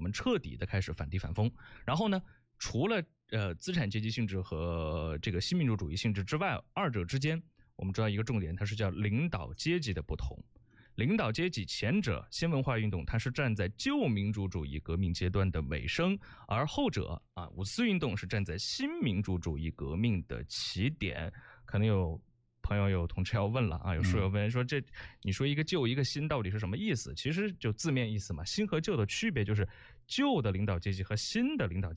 们彻底的开始反帝反封。然后呢，除了资产阶级性质和这个新民主主义性质之外，二者之间我们知道一个重点，它是叫领导阶级的不同。领导阶级前者新文化运动，它是站在旧民主主义革命阶段的尾声，而后者五四运动是站在新民主主义革命的起点。可能有朋友有同事要问了有书友问说，这你说一个旧一个新到底是什么意思？其实就字面意思嘛，新和旧的区别就是旧的领导阶级和新的领导